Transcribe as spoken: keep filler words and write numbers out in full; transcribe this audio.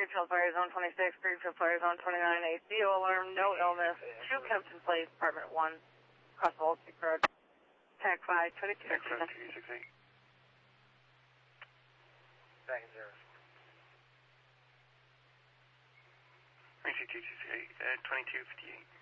Greenfield Fire Zone twenty-six, Greenfield Fire Zone twenty-nine, A C O alarm, no illness, two Kempton Place, Apartment one, across the Old Creek Road. Tag five, twenty-two. Tag five, two six eight. Back in zero. twenty-two, two six eight, uh, twenty-two fifty-eight.